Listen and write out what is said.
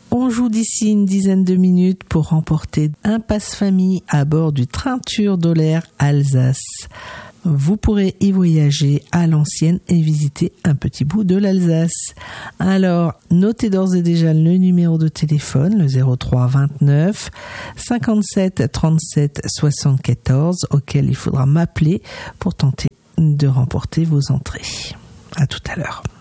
On joue d'ici une dizaine de minutes pour remporter un passe-famille à bord du train Tur-Doller Alsace. Vous pourrez y voyager à l'ancienne et visiter un petit bout de l'Alsace. Alors, notez d'ores et déjà le numéro de téléphone, le 03 29 57 37 74, auquel il faudra m'appeler pour tenter de remporter vos entrées. À tout à l'heure.